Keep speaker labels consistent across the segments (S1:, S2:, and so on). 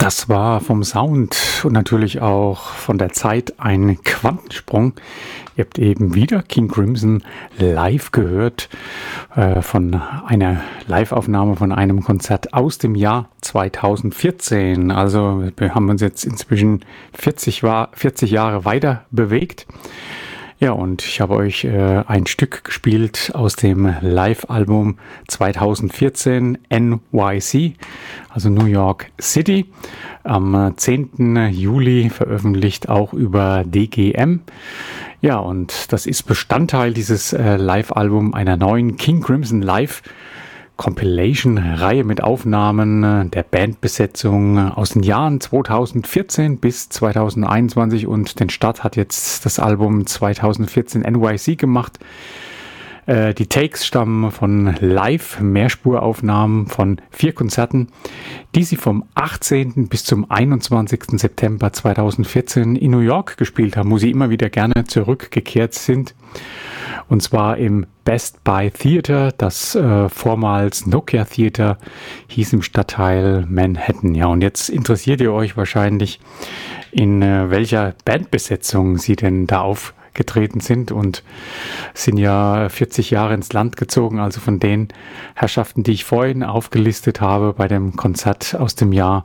S1: Das war vom Sound und natürlich auch von der Zeit ein Quantensprung. Ihr habt eben wieder King Crimson live gehört, von einer Liveaufnahme von einem Konzert aus dem Jahr 2014. Also wir haben uns jetzt inzwischen 40 Jahre weiter bewegt. Ja, und ich habe euch ein Stück gespielt aus dem Live-Album 2014 NYC, also New York City, am 10. Juli veröffentlicht auch über DGM. Ja, und das ist Bestandteil dieses Live-Album einer neuen King Crimson Live Compilation-Reihe mit Aufnahmen der Bandbesetzung aus den Jahren 2014 bis 2021 und den Start hat jetzt das Album 2014 NYC gemacht. Die Takes stammen von Live-Mehrspuraufnahmen von 4 Konzerten, die sie vom 18. bis zum 21. September 2014 in New York gespielt haben, wo sie immer wieder gerne zurückgekehrt sind. Und zwar im Best Buy Theater, das vormals Nokia Theater hieß im Stadtteil Manhattan. Ja, und jetzt interessiert ihr euch wahrscheinlich, in welcher Bandbesetzung sie denn da aufgetreten sind und sind ja 40 Jahre ins Land gezogen, also von den Herrschaften, die ich vorhin aufgelistet habe bei dem Konzert aus dem Jahr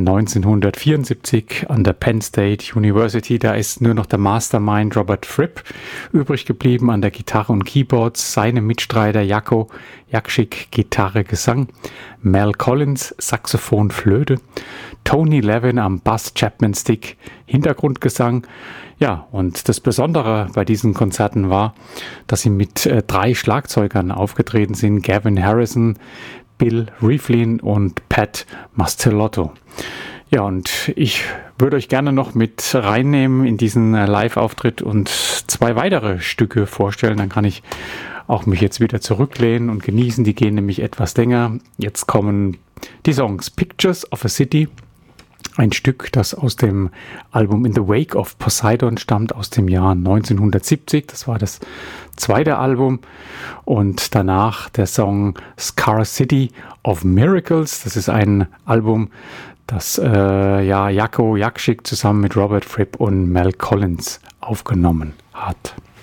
S1: 1974 an der Penn State University. Da ist nur noch der Mastermind Robert Fripp übrig geblieben an der Gitarre und Keyboards, seine Mitstreiter Jaco Jakschik, Gitarre, Gesang, Mel Collins, Saxophon, Flöte, Tony Levin am Bass, Chapman Stick, Hintergrundgesang. Ja, und das Besondere bei diesen Konzerten war, dass sie mit 3 Schlagzeugern aufgetreten sind, Gavin Harrison, Bill Rieflin und Pat Mastelotto. Ja, und ich würde euch gerne noch mit reinnehmen in diesen Live-Auftritt und 2 weitere Stücke vorstellen. Dann kann ich auch mich jetzt wieder zurücklehnen und genießen. Die gehen nämlich etwas länger. Jetzt kommen die Songs Pictures of a City, ein Stück, das aus dem Album In the Wake of Poseidon stammt, aus dem Jahr 1970. Das war das 2. Album. Und danach der Song Scar City of Miracles. Das ist ein Album, das Jaco Jakschik zusammen mit Robert Fripp und Mel Collins aufgenommen hat.